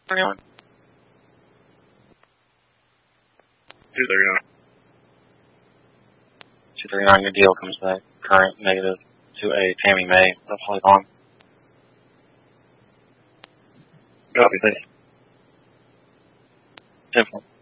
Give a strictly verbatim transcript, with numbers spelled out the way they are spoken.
thirty-nine. two thirty-nine. two thirty-nine, your deal comes back. Current negative to a Tammy May. That's all on. Copy, thanks. ten four.